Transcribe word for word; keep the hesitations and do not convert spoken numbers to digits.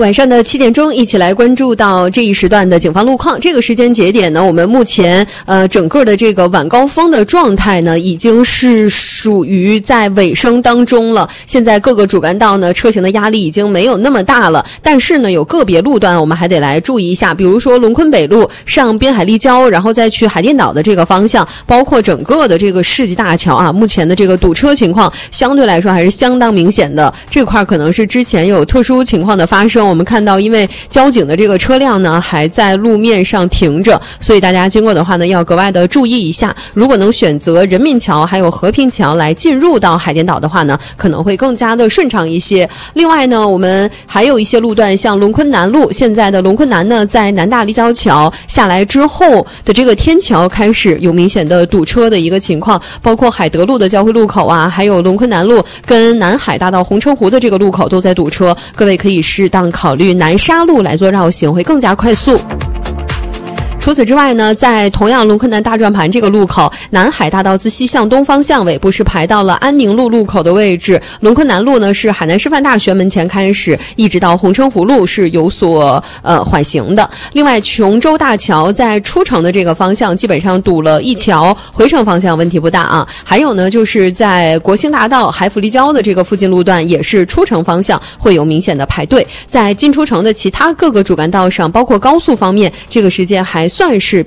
晚上的七点钟，一起来关注到这一时段的警方路况。这个时间节点呢，我们目前呃整个的这个晚高峰的状态呢，已经是属于在尾声当中了。现在各个主干道呢，车型的压力已经没有那么大了，但是呢，有个别路段我们还得来注意一下，比如说龙昆北路上滨海立交，然后再去海淀岛的这个方向，包括整个的这个世纪大桥啊，目前的这个堵车情况相对来说还是相当明显的。这块可能是之前有特殊情况的发生，我们看到因为交警的这个车辆呢还在路面上停着，所以大家经过的话呢要格外的注意一下。如果能选择人民桥还有和平桥来进入到海淀岛的话呢，可能会更加的顺畅一些。另外呢，我们还有一些路段，像龙昆南路，现在的龙昆南呢，在南大立交桥下来之后的这个天桥开始有明显的堵车的一个情况，包括海德路的交汇路口啊，还有龙昆南路跟南海大道红橙湖的这个路口都在堵车，各位可以适当考虑南沙路来做绕行，会更加快速。除此之外呢，在同样龙昆南大转盘这个路口，南海大道自西向东方向尾部是排到了安宁路路口的位置，龙昆南路呢是海南师范大学门前开始，一直到红橙湖路是有所呃缓行的。另外，琼州大桥在出城的这个方向基本上堵了一桥，回程方向问题不大啊。还有呢，就是在国兴大道海府立交的这个附近路段，也是出城方向会有明显的排队。在进出城的其他各个主干道上，包括高速方面，这个时间还算是